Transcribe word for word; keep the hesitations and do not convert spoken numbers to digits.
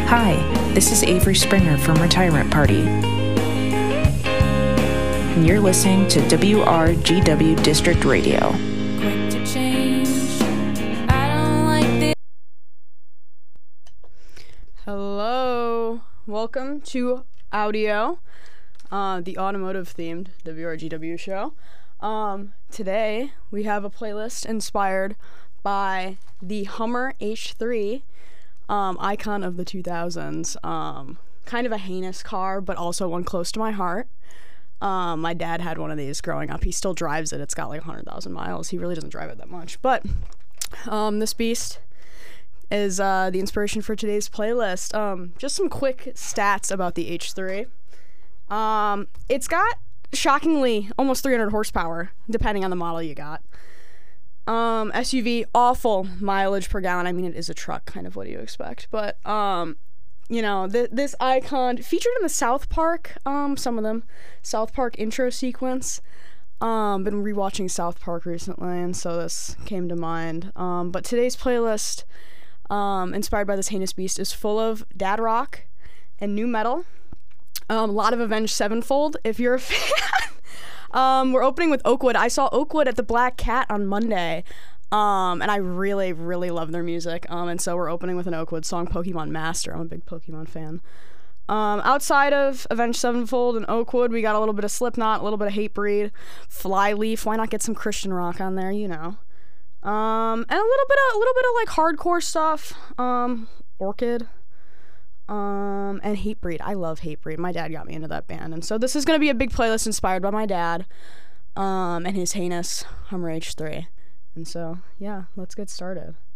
Hi, this is Avery Springer from Retirement Party, and you're listening to W R G W District Radio. Quick to change. I don't like this. Hello, welcome to Audio, uh, the automotive-themed W R G W show. Um, today we have a playlist inspired by the Hummer H three, um, icon of the two thousands. Um, kind of a heinous car, but also one close to my heart. Um, my dad had one of these growing up. He still drives it. It's got like one hundred thousand miles. He really doesn't drive it that much. But um, this beast is uh, the inspiration for today's playlist. Um, just some quick stats about the H three. Um, it's got, shockingly, almost three hundred horsepower, depending on the model you got. Um, S U V, awful mileage per gallon. I mean, it is a truck, kind of what do you expect. But, um, you know, th- this icon featured in the South Park, um, some of them, South Park intro sequence. Um, been rewatching South Park recently, and so this came to mind. Um, but today's playlist, um, inspired by this heinous beast, is full of dad rock and new metal. Um, a lot of Avenged Sevenfold, if you're a fan. um, we're opening with Oakwood. I saw Oakwood at the Black Cat on Monday, um, and I really, really love their music. Um, and so we're opening with an Oakwood song, Pokemon Master. I'm a big Pokemon fan. Um, outside of Avenged Sevenfold and Oakwood, we got a little bit of Slipknot, a little bit of Hatebreed, Flyleaf. Why not get some Christian rock on there? You know. Um, and a little bit of a little bit of like hardcore stuff. Um, Orchid. Um, and Hatebreed. I love Hatebreed. My dad got me into that band. And so this is going to be a big playlist inspired by my dad, um, and his heinous Hummer H three. And so, yeah, let's get started.